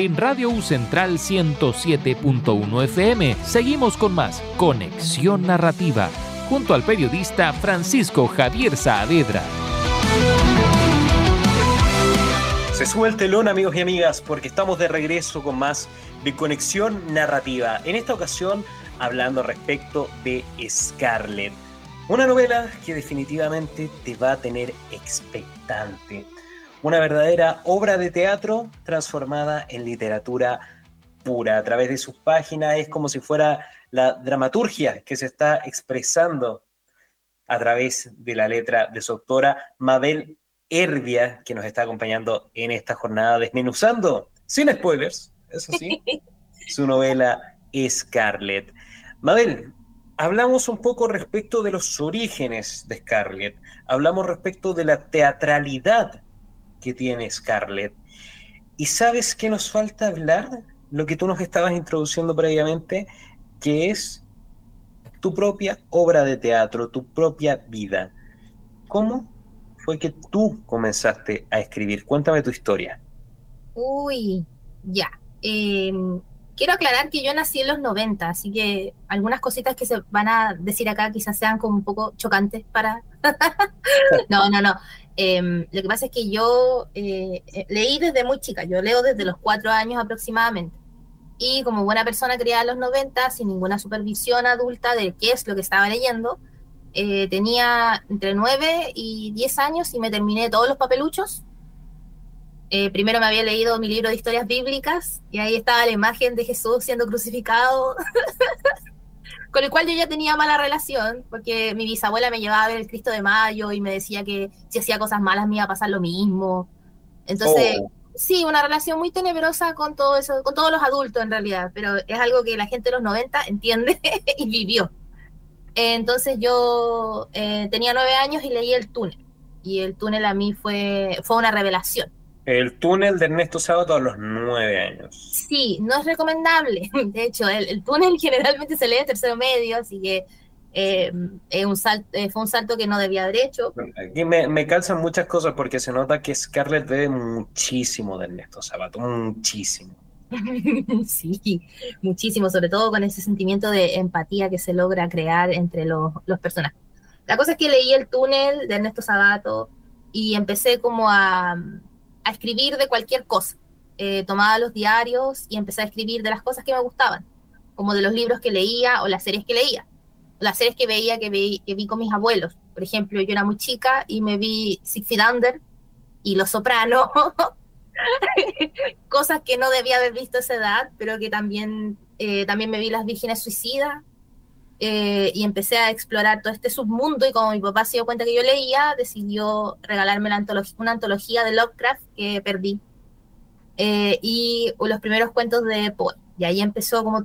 en Radio U Central 107.1 FM. Seguimos con más Conexión Narrativa, junto al periodista Francisco Javier Saavedra. Se sube el telón, amigos y amigas, porque estamos de regreso con más de Conexión Narrativa. En esta ocasión, hablando respecto de Scarlett. Una novela que definitivamente te va a tener expectante. Una verdadera obra de teatro transformada en literatura pura. A través de sus páginas es como si fuera la dramaturgia que se está expresando a través de la letra de su autora Mabel Herbia, que nos está acompañando en esta jornada desmenuzando, sin spoilers, eso sí, su novela Scarlett. Mabel, hablamos un poco respecto de los orígenes de Scarlett, hablamos respecto de la teatralidad que tiene Scarlett. ¿Y sabes qué nos falta hablar? Lo que tú nos estabas introduciendo previamente, que es tu propia obra de teatro, tu propia vida. ¿Cómo fue que tú comenzaste a escribir? Cuéntame tu historia. Uy, ya. Quiero aclarar que yo nací en los 90, así que algunas cositas que se van a decir acá quizás sean como un poco chocantes para... No. Lo que pasa es que yo leí desde muy chica, yo leo desde los 4 años aproximadamente. Y como buena persona criada en los 90, sin ninguna supervisión adulta de qué es lo que estaba leyendo, tenía entre 9 y 10 años y me terminé todos los papeluchos. Primero me había leído mi libro de historias bíblicas y ahí estaba la imagen de Jesús siendo crucificado, con el cual yo ya tenía mala relación, porque mi bisabuela me llevaba a ver el Cristo de Mayo y me decía que si hacía cosas malas me iba a pasar lo mismo. Entonces, sí, una relación muy tenebrosa con todo eso, con todos los adultos en realidad, pero es algo que la gente de los 90 entiende y vivió. Entonces yo tenía 9 años y leí El túnel, y El túnel a mí fue una revelación. El túnel de Ernesto Sábato a los 9 años. Sí, no es recomendable. De hecho, el túnel generalmente se lee en tercero medio, así que fue un salto que no debía haber hecho. Aquí me calzan muchas cosas porque se nota que Scarlett bebe muchísimo de Ernesto Sábato, muchísimo. Sí, muchísimo, sobre todo con ese sentimiento de empatía que se logra crear entre los personajes. La cosa es que leí El túnel de Ernesto Sábato y empecé como a escribir de cualquier cosa. Tomaba los diarios y empecé a escribir de las cosas que me gustaban, como de los libros que leía o las series que leía, o las series que veía, que vi con mis abuelos. Por ejemplo, yo era muy chica y me vi Siegfried Under y Los Sopranos, cosas que no debía haber visto a esa edad, pero que también me vi Las Vírgenes Suicidas, y empecé a explorar todo este submundo, y como mi papá se dio cuenta que yo leía, decidió regalarme una antología de Lovecraft que perdí, y los primeros cuentos de Poe, y ahí empezó como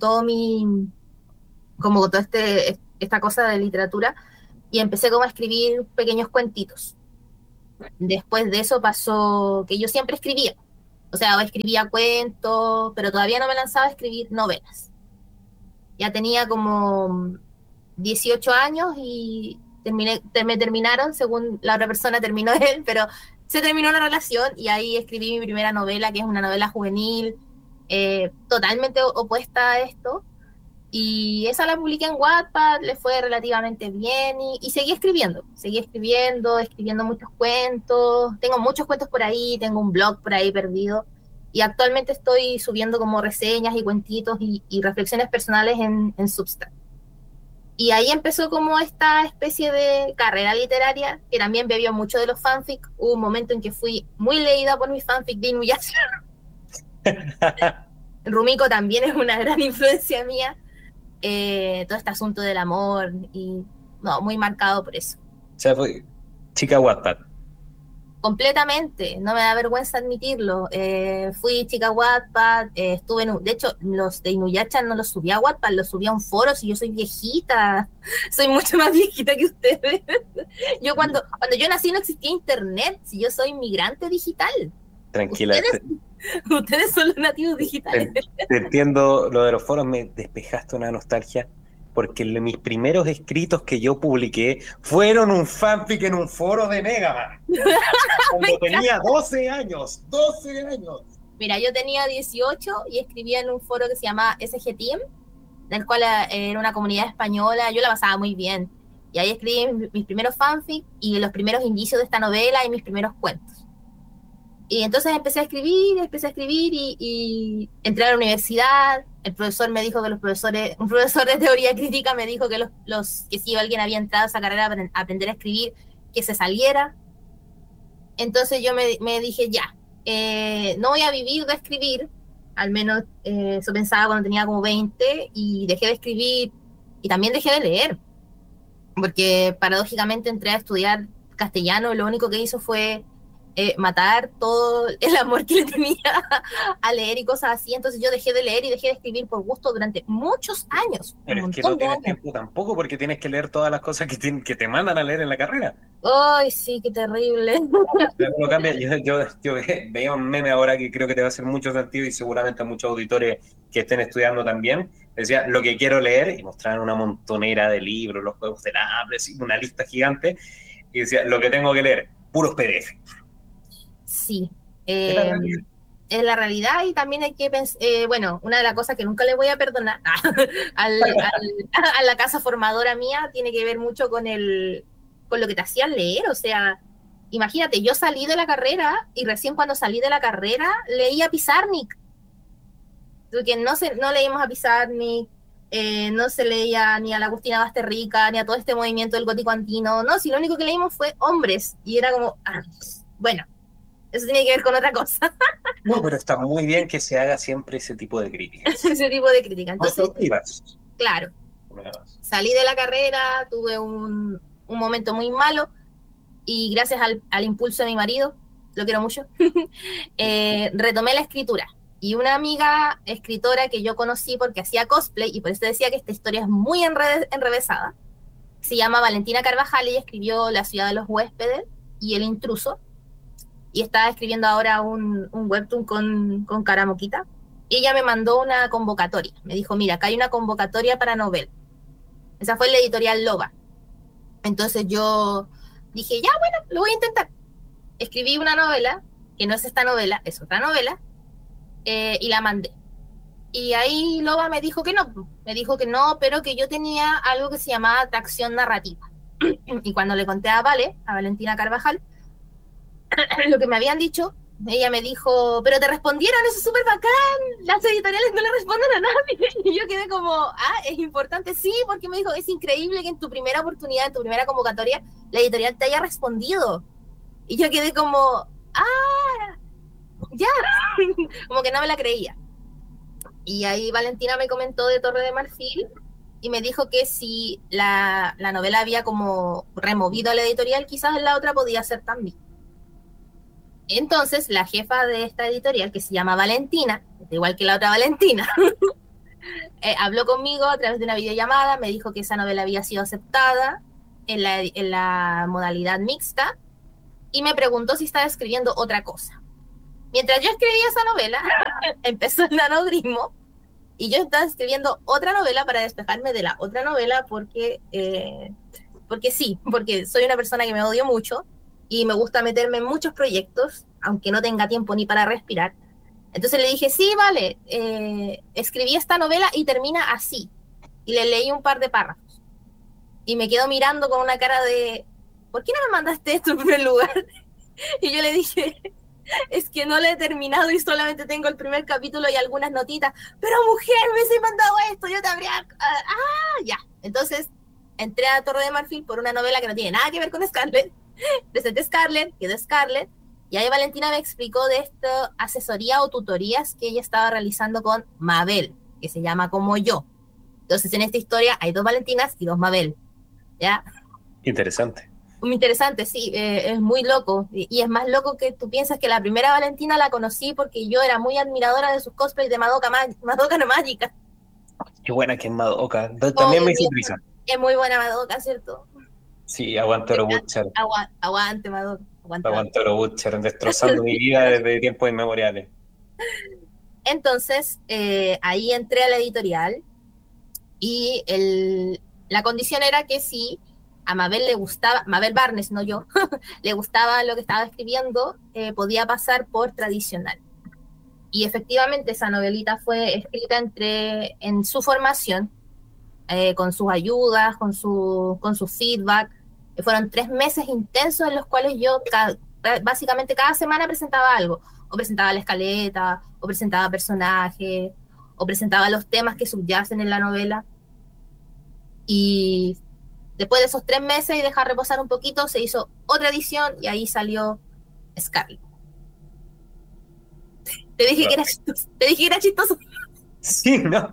esta cosa de literatura, y empecé como a escribir pequeños cuentitos. Después de eso pasó que yo siempre escribía, o sea, escribía cuentos, pero todavía no me lanzaba a escribir novelas. Ya tenía como 18 años y me terminaron, según la otra persona terminó él, pero se terminó la relación y ahí escribí mi primera novela, que es una novela juvenil, totalmente opuesta a esto, y esa la publiqué en Wattpad, le fue relativamente bien y seguí escribiendo muchos cuentos, tengo muchos cuentos por ahí, tengo un blog por ahí perdido, y actualmente estoy subiendo como reseñas y cuentitos y reflexiones personales en Substack. Y ahí empezó como esta especie de carrera literaria, que también bebió mucho de los fanfic. Hubo un momento en que fui muy leída por mi fanfic de Inuyasha. Rumiko también es una gran influencia mía. Todo este asunto del amor, y no, muy marcado por eso. O sea, fue chica Wattpad. Completamente, no me da vergüenza admitirlo. Fui chica Wattpad, estuve de hecho, los de Inuyasha no los subí a Wattpad, los subí a un foro. Si yo soy viejita, soy mucho más viejita que ustedes. Yo cuando yo nací no existía internet, si yo soy inmigrante digital. Tranquila. Ustedes son los nativos digitales. Te entiendo lo de los foros, me despejaste una nostalgia, porque mis primeros escritos que yo publiqué fueron un fanfic en un foro de Megaman. Cuando tenía 12 años. Mira, yo tenía 18 y escribía en un foro que se llama SG Team, del cual era una comunidad española, yo la pasaba muy bien. Y ahí escribí mis primeros fanfic y los primeros indicios de esta novela y mis primeros cuentos. Y entonces empecé a escribir y entré a la universidad. El profesor me dijo que un profesor de teoría crítica me dijo que que si alguien había entrado a esa carrera a aprender a escribir, que se saliera. Entonces yo me dije, ya, no voy a vivir de escribir, al menos eso pensaba cuando tenía como 20, y dejé de escribir y también dejé de leer, porque paradójicamente entré a estudiar castellano y lo único que hizo fue matar todo el amor que le tenía a leer y cosas así. Entonces yo dejé de leer y dejé de escribir por gusto durante muchos años. Pero es que no tienes tiempo tampoco, porque tienes que leer todas las cosas que te mandan a leer en la carrera. Ay, sí, qué terrible. Lo cambia. Yo veía un meme ahora que creo que te va a hacer mucho sentido y seguramente a muchos auditores que estén estudiando también. Decía, lo que quiero leer, y mostraban una montonera de libros, los juegos de Apple, una lista gigante, y decía, lo que tengo que leer, puros PDF. Sí, es la realidad y también hay que pensar, bueno, una de las cosas que nunca le voy a perdonar a la casa formadora mía tiene que ver mucho con lo que te hacían leer. O sea, imagínate, yo salí de la carrera y recién cuando salí de la carrera leí a Pizarnik, porque no leímos a Pizarnik, no se leía ni a la Agustina Basterrica, ni a todo este movimiento del gótico andino, no, si lo único que leímos fue hombres, y era como, bueno, eso tiene que ver con otra cosa. No, pero está muy bien que se haga siempre ese tipo de crítica. Ese tipo de crítica. Entonces, claro, salí de la carrera, tuve un momento muy malo y gracias al impulso de mi marido, lo quiero mucho, retomé la escritura. Y una amiga escritora que yo conocí porque hacía cosplay, y por eso decía que esta historia es muy enrevesada, se llama Valentina Carvajal. Ella escribió La ciudad de los huéspedes y El intruso, y está escribiendo ahora un webtoon con Caramoquita. Y ella me mandó una convocatoria. Me dijo, mira, acá hay una convocatoria para novela. Esa fue la editorial Loba. Entonces yo dije, ya, bueno, lo voy a intentar. Escribí una novela, que no es esta novela, es otra novela, y la mandé. Y ahí Loba me dijo que no, pero que yo tenía algo que se llamaba atracción narrativa. Y cuando le conté a Valentina Carvajal, lo que me habían dicho, ella me dijo, pero te respondieron, eso es súper bacán, las editoriales no le responden a nadie. Y yo quedé como, es importante, sí, porque me dijo, es increíble que en tu primera oportunidad, en tu primera convocatoria, la editorial te haya respondido. Y yo quedé como, ya, como que no me la creía. Y ahí Valentina me comentó de Torre de Marfil y me dijo que si la novela había como removido a la editorial, quizás la otra podía ser también. Entonces, la jefa de esta editorial, que se llama Valentina, igual que la otra Valentina, habló conmigo a través de una videollamada, me dijo que esa novela había sido aceptada en la modalidad mixta y me preguntó si estaba escribiendo otra cosa. Mientras yo escribía esa novela, empezó el nanodrismo y yo estaba escribiendo otra novela para despejarme de la otra novela porque soy una persona que me odio mucho y me gusta meterme en muchos proyectos, aunque no tenga tiempo ni para respirar. Entonces le dije, sí, vale, escribí esta novela y termina así. Y le leí un par de párrafos. Y me quedó mirando con una cara de, ¿por qué no me mandaste esto en primer lugar? Y yo le dije, es que no lo he terminado y solamente tengo el primer capítulo y algunas notitas. Pero mujer, me hubiese mandado esto, yo te habría... ya. Entonces entré a Torre de Marfil por una novela que no tiene nada que ver con Scarlett. Presenté Scarlett, quedó Scarlett, y ahí Valentina me explicó de esta asesoría o tutorías que ella estaba realizando con Mabel, que se llama Como Yo. Entonces en esta historia hay 2 Valentinas y 2 Mabel, ¿ya? Interesante. Muy interesante, sí, es muy loco, y es más loco que tú piensas que la primera Valentina la conocí porque yo era muy admiradora de sus cosplays de Madoka no Mágica. Qué buena que es Madoka, también me hizo risa. Es muy buena Madoka, ¿cierto? Sí, aguante Oro Butcher. Aguante, Madoka. Aguante Oro Butcher, destrozando mi vida desde tiempos inmemoriales. Entonces, ahí entré a la editorial y la condición era que si a Mabel le gustaba, Mabel Barnes, no yo, le gustaba lo que estaba escribiendo, podía pasar por tradicional. Y efectivamente esa novelita fue escrita en su formación, con sus ayudas, con su feedback. Fueron 3 meses intensos en los cuales yo básicamente cada semana presentaba algo, o presentaba la escaleta, o presentaba personajes, o presentaba los temas que subyacen en la novela. Y después de esos 3 meses y dejar reposar un poquito, se hizo otra edición y ahí salió Scarlet. Te dije que era chistoso. Te dije que era chistoso. Sí, ¿no?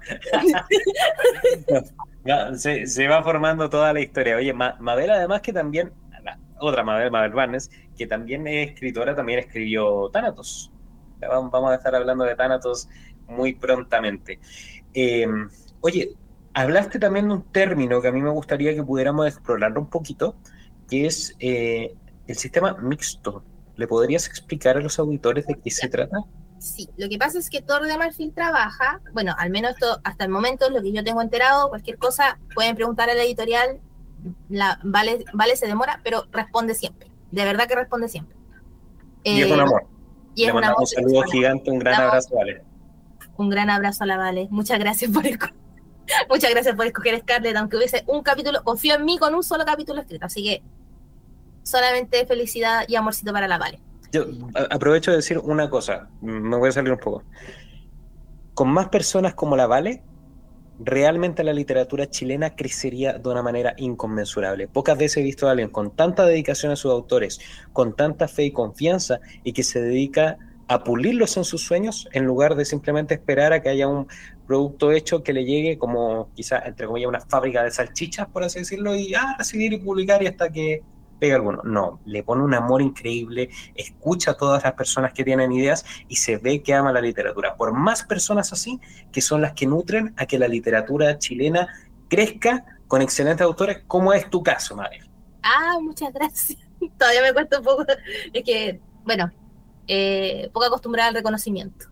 No, se va formando toda la historia. Oye, Mabel, además que también, otra Mabel Barnes, que también es escritora, también escribió Thanatos. Vamos a estar hablando de Thanatos muy prontamente. Oye, hablaste también de un término que a mí me gustaría que pudiéramos explorarlo un poquito, que es el sistema mixto. ¿Le podrías explicar a los auditores de qué se trata? Sí, lo que pasa es que Torre de Marfil trabaja, bueno, al menos esto, hasta el momento, lo que yo tengo enterado, cualquier cosa, pueden preguntar a la editorial, Vale se demora, pero responde siempre, de verdad que responde siempre. Y es un amor. Y le mandamos un saludo gigante, un gran abrazo, Vale. Un gran abrazo a la Vale, muchas gracias por escoger Scarlet, aunque hubiese un capítulo, confío en mí con un solo capítulo escrito, así que solamente felicidad y amorcito para la Vale. Yo aprovecho de decir una cosa, me voy a salir un poco. Con más personas como la Vale, realmente la literatura chilena crecería de una manera inconmensurable. Pocas veces he visto a alguien con tanta dedicación a sus autores, con tanta fe y confianza, y que se dedica a pulirlos en sus sueños, en lugar de simplemente esperar a que haya un producto hecho que le llegue como quizá, entre comillas, una fábrica de salchichas, por así decirlo, y recibir y publicar y hasta que pega alguno. No, le pone un amor increíble, escucha a todas las personas que tienen ideas y se ve que ama la literatura. Por más personas así, que son las que nutren a que la literatura chilena crezca con excelentes autores, como es tu caso, Mabel. Muchas gracias. Todavía me cuesta un poco, es que, bueno, poco acostumbrada al reconocimiento.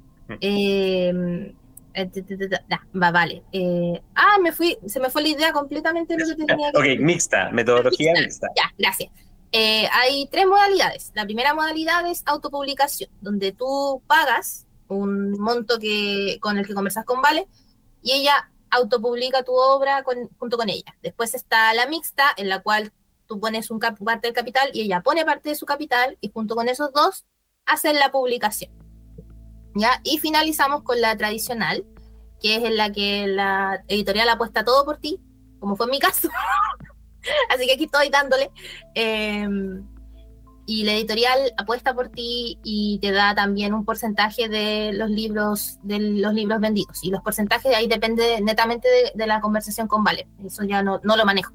Vale. Se me fue la idea completamente de lo que tenía que decir. Ok, mixta, metodología mixta. Ya, gracias. Hay 3 modalidades. La primera modalidad es autopublicación, donde tú pagas un monto con el que conversas con Vale y ella autopublica tu obra junto con ella. Después está la mixta, en la cual tú pones parte del capital y ella pone parte de su capital y junto con esos dos hacen la publicación. ¿Ya? Y finalizamos con la tradicional, que es en la que la editorial apuesta todo por ti, como fue en mi caso. Así que aquí estoy dándole. Y la editorial apuesta por ti y te da también un porcentaje de los libros vendidos. Y los porcentajes ahí depende netamente de la conversación con Vale. Eso ya no lo manejo.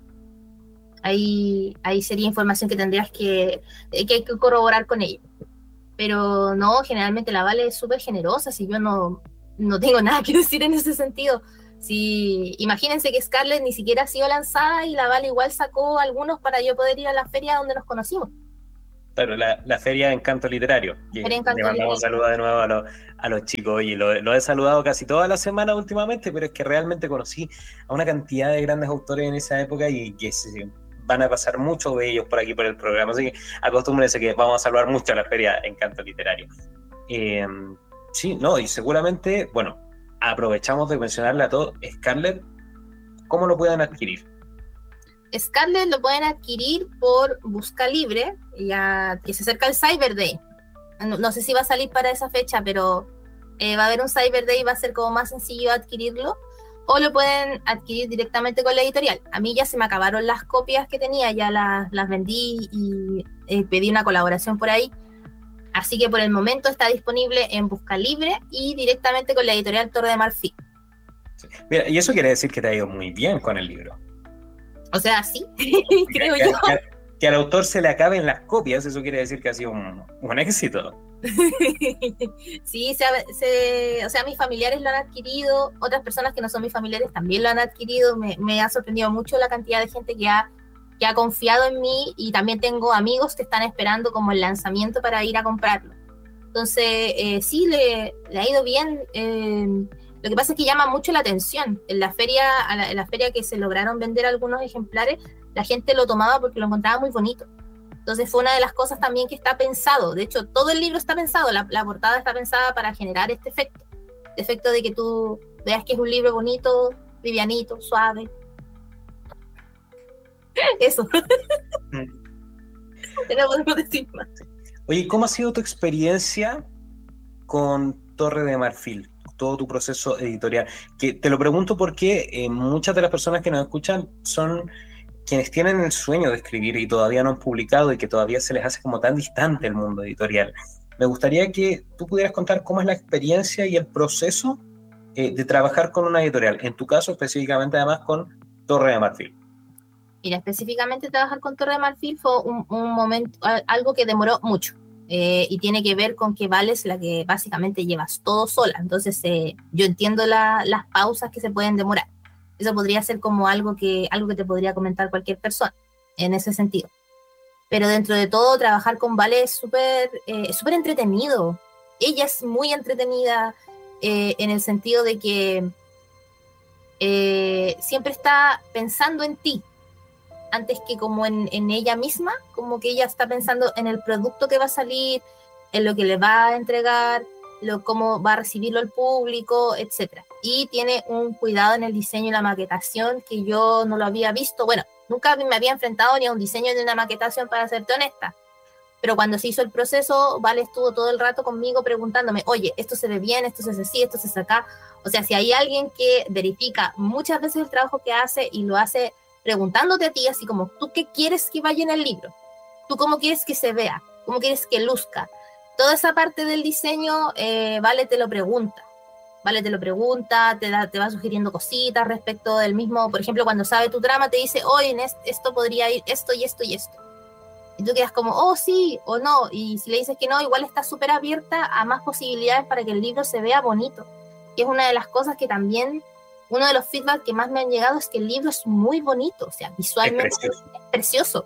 Ahí sería información que tendrías que corroborar con ella. Pero no, generalmente la Vale es súper generosa, si yo no tengo nada que decir en ese sentido. Si, imagínense que Scarlet ni siquiera ha sido lanzada y la Vale igual sacó algunos para yo poder ir a la feria donde nos conocimos. Claro, la feria de Encanto Literario. Le mandamos saludos de nuevo a los chicos. Y lo he saludado casi toda la semana últimamente, pero es que realmente conocí a una cantidad de grandes autores en esa época y que van a pasar muchos de ellos por aquí por el programa, así que acostúmbrense que vamos a saludar mucho a la feria Encanto Literario. Sí, no, y seguramente, bueno, aprovechamos de mencionarle a todos, Scarlet, ¿cómo lo pueden adquirir? Scarlet lo pueden adquirir por Busca Libre, ya que se acerca el Cyber Day. No sé si va a salir para esa fecha, pero va a haber un Cyber Day y va a ser como más sencillo adquirirlo. O lo pueden adquirir directamente con la editorial. A mí ya se me acabaron las copias que tenía, ya las vendí y pedí una colaboración por ahí. Así que por el momento está disponible en Busca Libre y directamente con la editorial Torre de Marfil. Sí. Mira, y eso quiere decir que te ha ido muy bien con el libro. O sea, sí, creo yo. Que al autor se le acaben las copias, eso quiere decir que ha sido un éxito. Sí, o sea, mis familiares lo han adquirido, otras personas que no son mis familiares también lo han adquirido. Me ha sorprendido mucho la cantidad de gente que ha confiado en mí, y también tengo amigos que están esperando como el lanzamiento para ir a comprarlo. Entonces, sí, le ha ido bien. Lo que pasa es que llama mucho la atención. En la feria que se lograron vender algunos ejemplares, la gente lo tomaba porque lo encontraba muy bonito. Entonces fue una de las cosas también que está pensado. De hecho, todo el libro está pensado, la portada está pensada para generar este efecto. El efecto de que tú veas que es un libro bonito, livianito, suave. Eso. No podemos decir más. Oye, ¿cómo ha sido tu experiencia con Torre de Marfil? Todo tu proceso editorial. Que te lo pregunto porque muchas de las personas que nos escuchan son quienes tienen el sueño de escribir y todavía no han publicado y que todavía se les hace como tan distante el mundo editorial. Me gustaría que tú pudieras contar cómo es la experiencia y el proceso de trabajar con una editorial. En tu caso, específicamente, además, con Torre de Marfil. Mira, específicamente trabajar con Torre de Marfil fue un momento, algo que demoró mucho. Y tiene que ver con que Vale es la que básicamente llevas todo sola. Entonces, yo entiendo las pausas que se pueden demorar. Eso podría ser como algo que te podría comentar cualquier persona en ese sentido. Pero dentro de todo, trabajar con Vale es súper entretenido. Ella es muy entretenida en el sentido de que siempre está pensando en ti, antes que como en ella misma, como que ella está pensando en el producto que va a salir, en lo que le va a entregar, cómo va a recibirlo el público, etc. Y tiene un cuidado en el diseño y la maquetación que yo no lo había visto. Bueno, nunca me había enfrentado ni a un diseño ni a una maquetación, para serte honesta. Pero cuando se hizo el proceso, Vale estuvo todo el rato conmigo preguntándome, oye, esto se ve bien, esto se hace así, esto se hace acá. O sea, si hay alguien que verifica muchas veces el trabajo que hace y lo hace preguntándote a ti, así como, ¿tú qué quieres que vaya en el libro? ¿Tú cómo quieres que se vea? ¿Cómo quieres que luzca? Toda esa parte del diseño, Vale te lo pregunta. Vale te lo pregunta, te va sugiriendo cositas respecto del mismo. Por ejemplo, cuando sabe tu trama, te dice, oye, en esto podría ir esto y esto y esto. Y tú quedas como, oh, sí, o no. Y si le dices que no, igual está súper abierta a más posibilidades para que el libro se vea bonito. Que es una de las cosas que también, uno de los feedback que más me han llegado es que el libro es muy bonito. O sea, visualmente es precioso.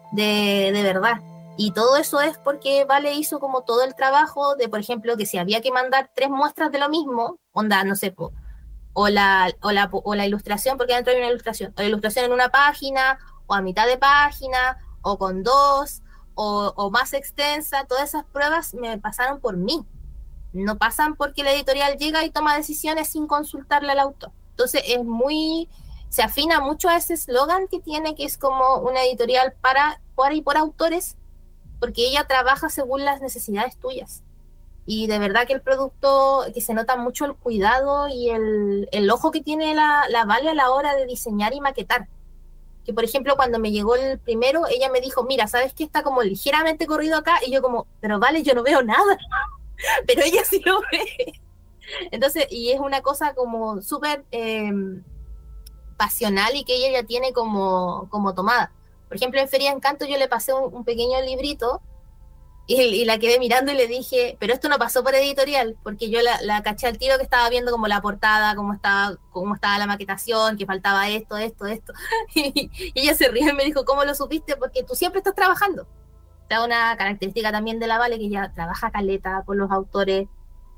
De verdad. Y todo eso es porque Vale hizo como todo el trabajo de, por ejemplo, que si había que mandar 3 muestras de lo mismo, onda, no sé, o la ilustración, porque dentro hay una ilustración, o la ilustración en una página, o a mitad de página, o con 2, o más extensa, todas esas pruebas me pasaron por mí. No pasan porque la editorial llega y toma decisiones sin consultarle al autor. Entonces se afina mucho a ese eslogan que tiene, que es como una editorial por y por autores, porque ella trabaja según las necesidades tuyas. Y de verdad que el producto, que se nota mucho el cuidado y el ojo que tiene la Vale a la hora de diseñar y maquetar. Que por ejemplo, cuando me llegó el primero, ella me dijo, mira, ¿sabes qué? Está como ligeramente corrido acá. Y yo como, pero Vale, yo no veo nada. Pero ella sí lo ve. Entonces, y es una cosa como súper pasional y que ella ya tiene como tomada. Por ejemplo, en Feria de Encanto yo le pasé un pequeño librito y la quedé mirando y le dije, pero esto no pasó por editorial, porque yo la caché al tiro que estaba viendo como la portada, cómo estaba la maquetación, que faltaba esto. Y ella se rió y me dijo, ¿cómo lo supiste? Porque tú siempre estás trabajando. Está una característica también de la Vale, que ella trabaja caleta con los autores,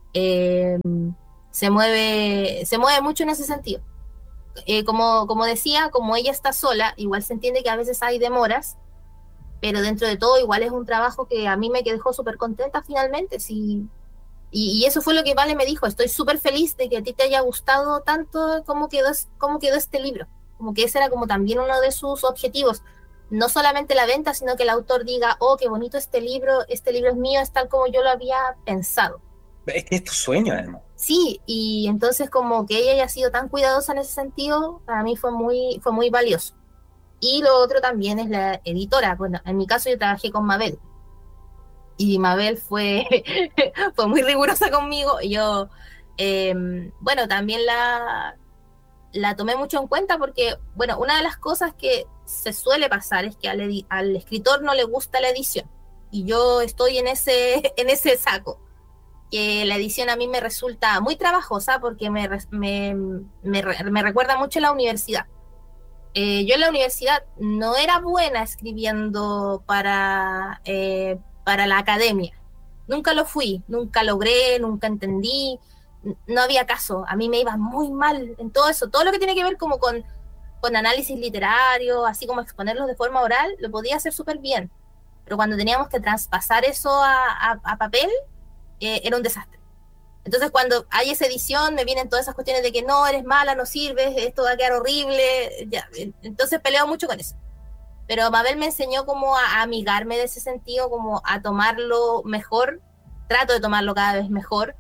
se mueve mucho en ese sentido. Como decía, como ella está sola, igual se entiende que a veces hay demoras, pero dentro de todo igual es un trabajo que a mí me dejó súper contenta finalmente. Sí. Y eso fue lo que Vale me dijo, estoy súper feliz de que a ti te haya gustado tanto cómo quedó este libro, como que ese era como también uno de sus objetivos, no solamente la venta, sino que el autor diga, oh, qué bonito este libro es mío, es tal como yo lo había pensado. Es que es tu sueño, además. Sí, y entonces como que ella haya sido tan cuidadosa en ese sentido, para mí fue muy valioso. Y lo otro también es la editora. Bueno, en mi caso yo trabajé con Mabel. Y Mabel fue muy rigurosa conmigo. Yo, bueno, también la tomé mucho en cuenta porque, bueno, una de las cosas que se suele pasar es que al escritor no le gusta la edición. Y yo estoy en ese saco. Que la edición a mí me resulta muy trabajosa porque me recuerda mucho a la universidad. Yo en la universidad no era buena escribiendo para la academia. Nunca lo fui, nunca logré, nunca entendí, no había caso. A mí me iba muy mal en todo eso. Todo lo que tiene que ver como con análisis literario, así como exponerlos de forma oral, lo podía hacer súper bien. pero cuando teníamos que traspasar eso a papel, era un desastre. Entonces cuando hay esa edición me vienen todas esas cuestiones de que no, eres mala, no sirves, esto va a quedar horrible, ya. Entonces peleo mucho con eso. Pero Mabel me enseñó como a amigarme de ese sentido, como a tomarlo mejor, trato de tomarlo cada vez mejor,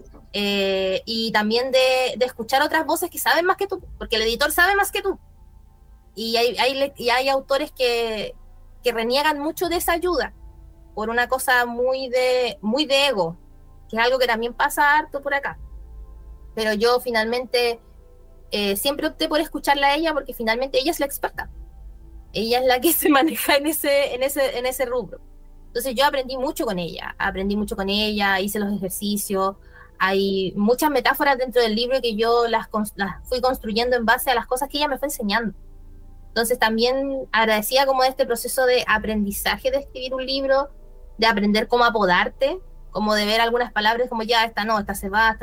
y también de escuchar otras voces que saben más que tú, porque el editor sabe más que tú. Y hay autores que reniegan mucho de esa ayuda por una cosa muy de ego, que es algo que también pasa harto por acá. Pero yo finalmente siempre opté por escucharla a ella porque finalmente ella es la experta. Ella es la que se maneja en ese rubro. Entonces yo aprendí mucho con ella, hice los ejercicios, hay muchas metáforas dentro del libro que yo las fui construyendo en base a las cosas que ella me fue enseñando. Entonces también agradecía como este proceso de aprendizaje de escribir un libro, de aprender cómo apodarte, como de ver algunas palabras como ya, esta no, esta se va,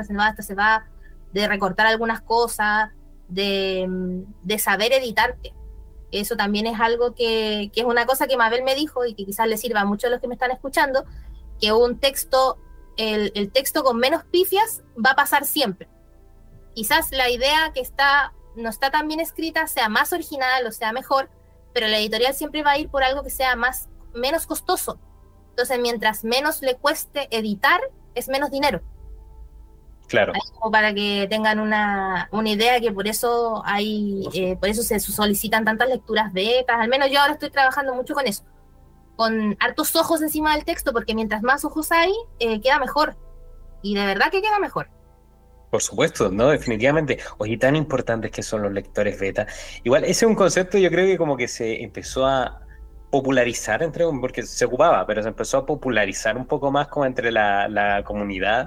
de recortar algunas cosas, de saber editarte. Eso también es algo que es una cosa que Mabel me dijo y que quizás le sirva a muchos de los que me están escuchando, que un texto, el texto con menos pifias va a pasar siempre. Quizás la idea que no está tan bien escrita sea más original o sea mejor, pero la editorial siempre va a ir por algo que sea menos costoso. Entonces, mientras menos le cueste editar, es menos dinero. Claro. Como para que tengan una idea, que por eso por eso se solicitan tantas lecturas betas. Al menos yo ahora estoy trabajando mucho con eso, con hartos ojos encima del texto, porque mientras más ojos hay, queda mejor. Y de verdad que queda mejor. Por supuesto, ¿no? Definitivamente. Oye, tan importantes que son los lectores beta. Igual, ese es un concepto, yo creo que como que se empezó a popularizar porque se ocupaba, pero se empezó a popularizar un poco más como entre la comunidad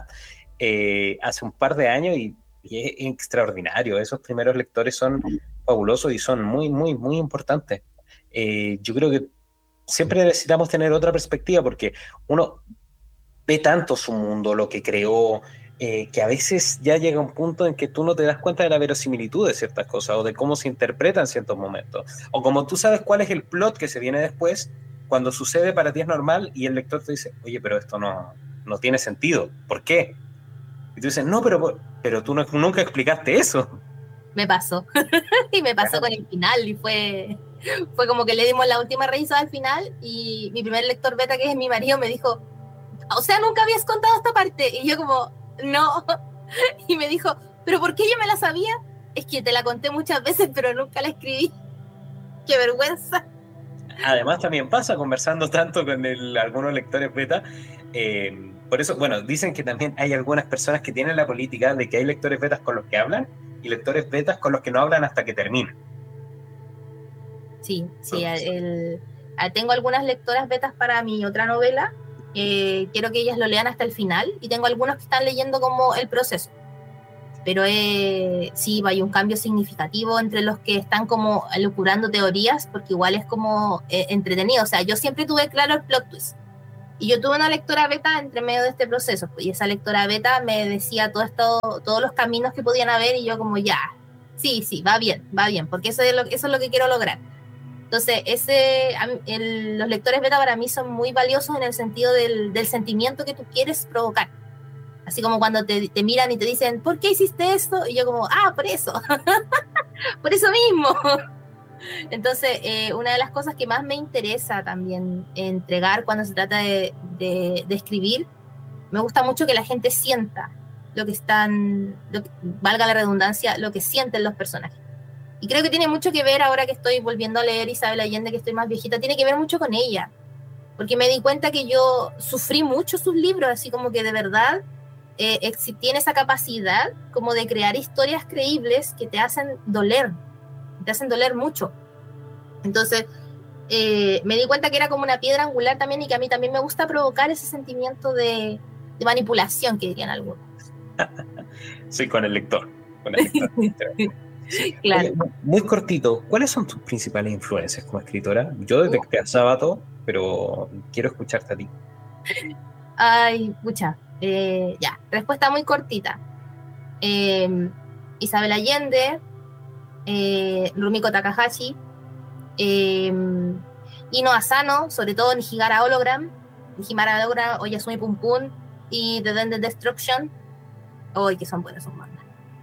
hace un par de años y es extraordinario. Esos primeros lectores son fabulosos y son muy, muy, muy importantes. Yo creo que siempre necesitamos tener otra perspectiva porque uno ve tanto su mundo, lo que creó, que a veces ya llega un punto en que tú no te das cuenta de la verosimilitud de ciertas cosas o de cómo se interpretan ciertos momentos. O como tú sabes cuál es el plot que se viene después, cuando sucede para ti es normal y el lector te dice, oye, pero esto no tiene sentido. ¿Por qué? Y tú dices, no, pero tú nunca explicaste eso. Me pasó. Y me pasó con el final y fue como que le dimos la última revisada al final y mi primer lector beta, que es mi marido, me dijo, o sea, nunca habías contado esta parte. Y yo como, no. Y me dijo, ¿pero por qué yo me la sabía? Es que te la conté muchas veces, pero nunca la escribí. ¡Qué vergüenza! Además también pasa conversando tanto con algunos lectores beta. Por eso, bueno, dicen que también hay algunas personas que tienen la política de que hay lectores betas con los que hablan y lectores betas con los que no hablan hasta que terminan. Sí. Tengo algunas lectoras betas para mi otra novela. Quiero que ellas lo lean hasta el final y tengo algunos que están leyendo como el proceso, pero sí, hay un cambio significativo entre los que están como elucubrando teorías, porque igual es como entretenido. O sea, yo siempre tuve claro el plot twist y yo tuve una lectora beta entre medio de este proceso, y esa lectora beta me decía todos los caminos que podían haber y yo como ya, sí, va bien, porque eso es lo que quiero lograr. Entonces, los lectores beta para mí son muy valiosos en el sentido del sentimiento que tú quieres provocar. Así como cuando te miran y te dicen, ¿por qué hiciste esto? Y yo como, por eso. Por eso mismo. Entonces, una de las cosas que más me interesa también entregar cuando se trata de escribir, me gusta mucho que la gente sienta valga la redundancia, lo que sienten los personajes. Y creo que tiene mucho que ver, ahora que estoy volviendo a leer Isabel Allende, que estoy más viejita, tiene que ver mucho con ella. Porque me di cuenta que yo sufrí mucho sus libros, así como que de verdad tiene esa capacidad como de crear historias creíbles que te hacen doler mucho. Entonces, me di cuenta que era como una piedra angular también y que a mí también me gusta provocar ese sentimiento de manipulación, que dirían algunos. Sí, con el lector. Sí. Claro. Oye, muy cortito, ¿cuáles son tus principales influencias como escritora? Yo detecté a Sábato, pero quiero escucharte a ti. Ay, pucha. Ya, respuesta muy cortita. Isabel Allende, Rumiko Takahashi, Ino Asano, sobre todo en Higara Hologram, Oyasumi Pum Pum y The Then the Destruction. Que son buenos, son bandas.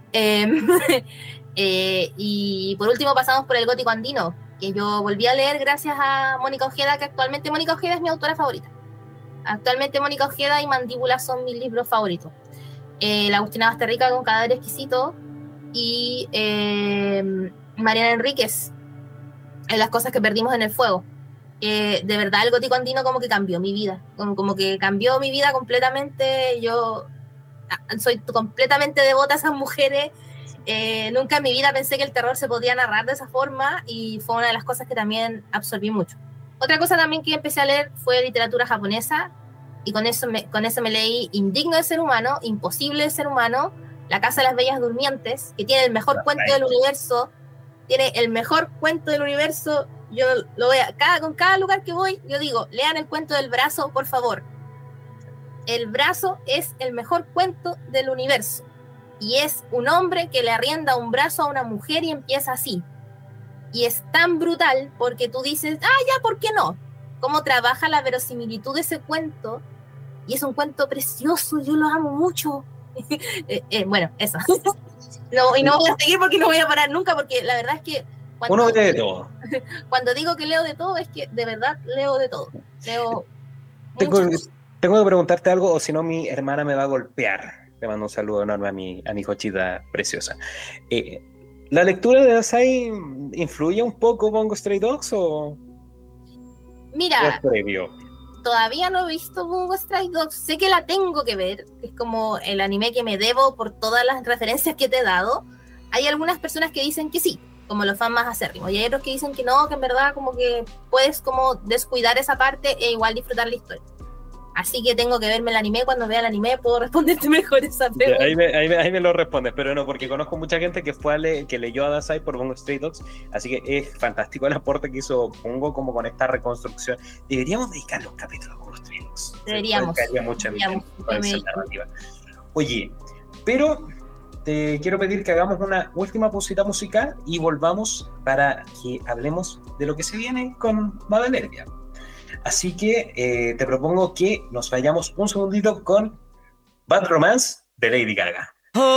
Y por último pasamos por el gótico andino, que yo volví a leer gracias a Mónica Ojeda, que actualmente Mónica Ojeda es mi autora favorita. Actualmente Mónica Ojeda y Mandíbula son mis libros favoritos. La Agustina Basterrica con Cadáver Exquisito y Mariana Enríquez, Las cosas que perdimos en el fuego. De verdad el gótico andino como que cambió mi vida, como que cambió mi vida completamente. Yo soy completamente devota a esas mujeres. Nunca en mi vida pensé que el terror se podía narrar de esa forma y fue una de las cosas que también absorbí mucho. Otra cosa también que empecé a leer fue literatura japonesa y con eso me leí Indigno de ser humano, Imposible de ser humano, La casa de las bellas durmientes, que tiene el mejor cuento del universo. Tiene el mejor cuento del universo. Yo lo veo con cada lugar que voy, yo digo, lean el cuento del brazo, por favor. El brazo es el mejor cuento del universo. Y es un hombre que le arrienda un brazo a una mujer y empieza así. Y es tan brutal porque tú dices, ya, ¿por qué no? Cómo trabaja la verosimilitud de ese cuento. Y es un cuento precioso, yo lo amo mucho. Bueno, eso. No, y no voy a seguir porque no voy a parar nunca, porque la verdad es que uno lee de todo. Cuando digo que leo de todo, es que de verdad leo de todo. Tengo que preguntarte algo, o si no mi hermana me va a golpear. Le mando un saludo enorme a mi cochita preciosa. ¿La lectura de Dazai influye un poco Bungo Stray Dogs o...? Mira, es previo? Todavía no he visto Bungo Stray Dogs. Sé que la tengo que ver. Es como el anime que me debo por todas las referencias que te he dado. Hay algunas personas que dicen que sí, como los fans más acérrimos. Y hay otros que dicen que no, que en verdad como que puedes como descuidar esa parte e igual disfrutar la historia. Así que tengo que verme el anime. Cuando vea el anime puedo responderte mejor esa pregunta. Ahí me lo respondes, pero no, porque conozco mucha gente que leyó a Dazai por Bungo Stray Dogs, así que es fantástico el aporte que hizo Bungo como con esta reconstrucción. Deberíamos dedicar los capítulos a Bungo Stray Dogs. Deberíamos. Mucho en esa narrativa. Oye, pero te quiero pedir que hagamos una última pausita musical y volvamos para que hablemos de lo que se viene con Madalervia. Así que te propongo que nos vayamos un segundito con Bad Romance de Lady Gaga.